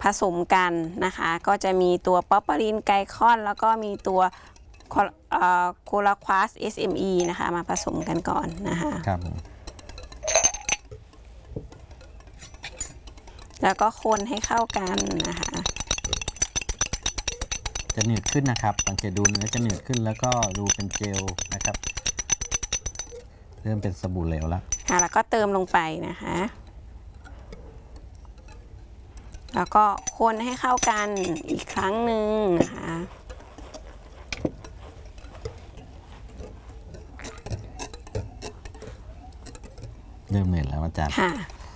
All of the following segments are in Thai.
ผสมกันนะคะก็จะมีตัวป๊อปปารินไกคอนแล้วก็มีตัวโคลาควาส SME นะคะมาผสมกันก่อนนะคะครับแล้วก็คนให้เข้ากันนะคะจะหนืดขึ้นนะครับสังเกตดูเนื้อจะหนืดขึ้นแล้วก็ดูเป็นเจลนะครับเริ่มเป็นสบู่เหลวแล้วแล้วก็เติมลงไปนะคะแล้วก็คนให้เข้ากันอีกครั้งหนึ่งนะคะเริ่มเหนื่อยแล้วอาจารย์ค่ะ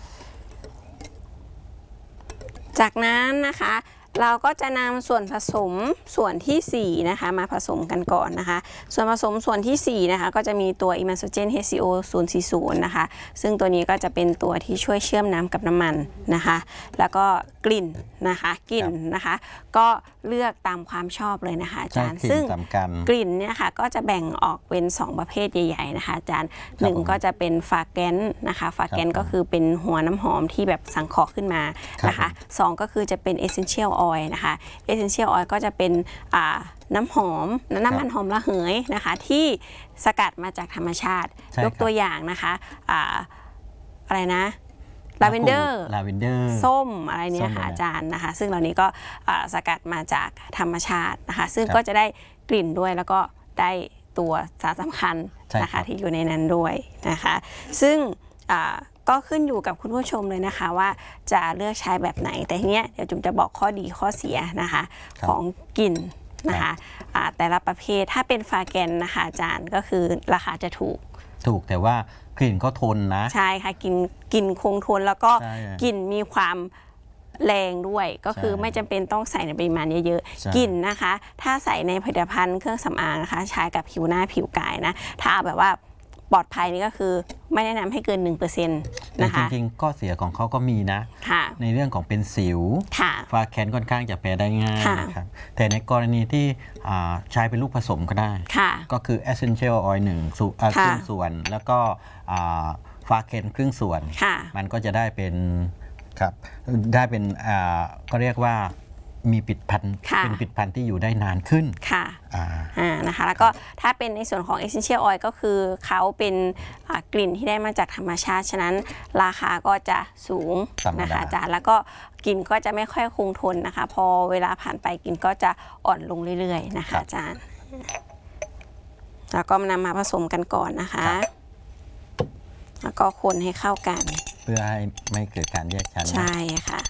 จากนั้นนะคะเราก็จะนำส่วนผสมส่วนที่4นะคะมาผสมกันก่อนนะคะส่วนผสมส่วนที่4นะคะก็จะมีตัว Imazogen HCO 040นะคะซึ่งตัวนี้ก็จะเป็นตัวที่ช่วยเชื่อมน้ำกับน้ำมันนะคะแล้วก็กลิ่นนะคะกลิ่นนะคะก็เลือกตามความชอบเลยนะคะอาจารย์ซึ่งกลิ่นเนี่ยค่ะก็จะแบ่งออกเป็น2ประเภทใหญ่ๆนะคะอาจารย์1ก็จะเป็นฟาแกนนะคะฟาแกนก็คือเป็นหัวน้ำหอมที่แบบสังเคราะห์ขึ้นมานะคะ2ก็คือจะเป็น Essential Oil นะคะ Essential Oil ก็จะเป็นน้ำหอมน้ำมันหอมระเหยนะคะที่สกัดมาจากธรรมชาติยกตัวอย่างนะคะอะไรนะลาเวนเดอร์ส้มอะไรเนี้ยค่ะอาจารย์นะคะซึ่งเหล่านี้ก็สกัดมาจากธรรมชาตินะคะซึ่งก็จะได้กลิ่นด้วยแล้วก็ได้ตัวสารสำคัญนะคะที่อยู่ในนั้นด้วยนะคะซึ่งก็ขึ้นอยู่กับคุณผู้ชมเลยนะคะว่าจะเลือกใช้แบบไหนแต่ทีเนี้ยเดี๋ยวจุ๋มจะบอกข้อดีข้อเสียนะคะของกลิ่นนะคะแต่ละประเภทถ้าเป็นฟาแกนนะคะอาจารย์ก็คือราคาจะถูกแต่ว่ากลิ่นก็ทนนะใช่ค่ะกลิ่นคงทนแล้วก็กลิ่นมีความแรงด้วยก็คือไม่จำเป็นต้องใส่ในปริมาณเยอะๆกลิ่นนะคะถ้าใส่ในผลิตภัณฑ์เครื่องสำอางนะคะใช้กับผิวหน้าผิวกายนะถ้าแบบว่าปลอดภัยนี่ก็คือไม่แนะนำให้เกิน 1% นะคะจริงๆข้อเสียของเขาก็มีนะในเรื่องของเป็นสิวฟาแคนค่อนข้างจะแพ้ได้ง่ายนะครับแต่ในกรณีที่ใช้เป็นลูกผสมก็ได้ก็คือ Essential Oil 1ครึ่งส่วนแล้วก็ฟาแคนครึ่งส่วนมันก็จะได้เป็นครับได้เป็นก็เรียกว่ามีผลิตภัณฑ์เป็นผลิตภัณฑ์ที่อยู่ได้นานขึ้นค่ะนะคะแล้วก็ถ้าเป็นในส่วนของ Essential Oil ก็คือเขาเป็นกลิ่นที่ได้มาจากธรรมชาติฉะนั้นราคาก็จะสูงนะคะอาจารย์แล้วก็กลิ่นก็จะไม่ค่อยคงทนนะคะพอเวลาผ่านไปกลิ่นก็จะอ่อนลงเรื่อยๆนะคะอาจารย์แล้วก็นำมาผสมกันก่อนนะคะแล้วก็คนให้เข้ากันเพื่อให้ไม่เกิดการแยกชั้นใช่ค่ะ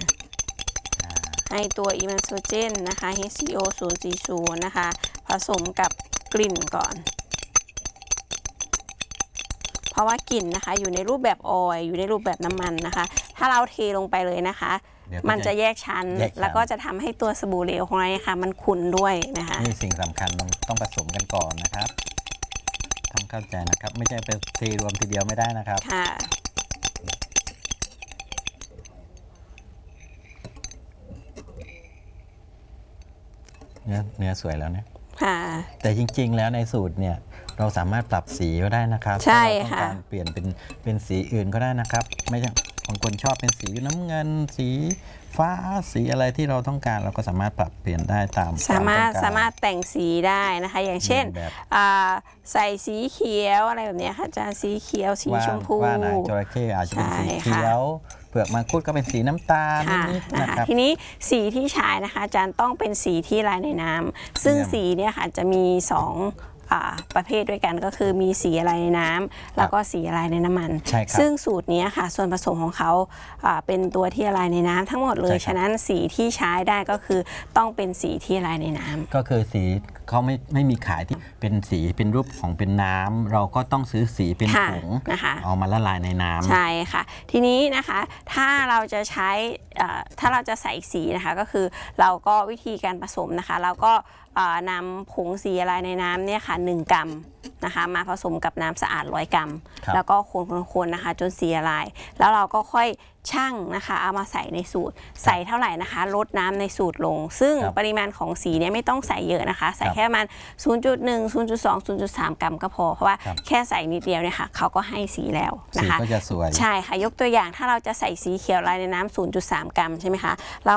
ให้ตัว Imazogen นะคะ HCO 040นะคะผสมกับกลิ่นก่อนเพราะว่ากลิ่นนะคะอยู่ในรูปแบบออยล์อยู่ในรูปแบบน้ำมันนะคะถ้าเราเทลงไปเลยนะคะมันจะแยกชั้นแล้วก็จะทำให้ตัวสบู่เหลวของเราค่ะมันขุ่นด้วยนะคะนี่สิ่งสำคัญต้องผสมกันก่อนนะครับต้องเข้าใจนะครับไม่ใช่ไปเทรวมทีเดียวไม่ได้นะครับค่ะเนื้อสวยแล้วเนี่ยแต่จริงๆแล้วในสูตรเนี่ยเราสามารถปรับสีก็ได้นะครับใช่ค่ะต้องการเปลี่ยนเป็นสีอื่นก็ได้นะครับไม่ใช่บางคนชอบเป็นสีน้ำเงินสีฟ้าสีอะไรที่เราต้องการเราก็สามารถปรับเปลี่ยนได้ตามสามารถแต่งสีได้นะคะอย่างเช่นใส่สีเขียวอะไรแบบนี้ค่ะอาจารย์สีเขียวสีชมพูว่าหนังจระเข้อาจจะเป็นสีเขียวเปลือกมังคุดก็เป็นสีน้ำตาลนิดๆนะครับทีนี้สีที่ใช้นะคะอาจารย์ต้องเป็นสีที่ลายในน้ำซึ่งสีเนี่ยค่ะจะมี2ประเภทด้วยกันก็คือมีสีอะไรในน้ำแล้วก็สีอะไรในน้ำมันซึ่งสูตรนี้ค่ะส่วนผสมของเขาเป็นตัวที่ละลายในน้ำทั้งหมดเลยฉะนั้นสีที่ใช้ได้ก็คือต้องเป็นสีที่ละลายในน้ำก็คือสีเขาไม่มีขายที่เป็นสีเป็นรูปของเป็นน้ำเราก็ต้องซื้อสีเป็นผงนะคะเอามาละลายในน้ำใช่ค่ะทีนี้นะคะถ้าเราจะใช้ถ้าเราจะใส่สีนะคะก็คือเราก็วิธีการผสมนะคะเราก็นำผงสีละลายในน้ำเนี่ยค่ะ1 กรัมนะคะมาผสมกับน้ำสะอาด100 กรัมแล้วก็คนนะคะจนสีละลายแล้วเราก็ค่อยชั่งนะคะเอามาใส่ในสูตรใส่เท่าไหร่นะคะลดน้ำในสูตรลงซึ่งปริมาณของสีเนี่ยไม่ต้องใส่เยอะนะคะใส่แค่ประมาณ 0.1 0.2 0.3 กรัมก็พอเพราะว่าแค่ใส่นิดเดียวเนี่ยค่ะเขาก็ให้สีแล้วนะคะสีก็จะสวยใช่ค่ะยกตัวอย่างถ้าเราจะใส่สีเขียวลายในน้ำ 0.3 กรัมใช่ไหมคะเรา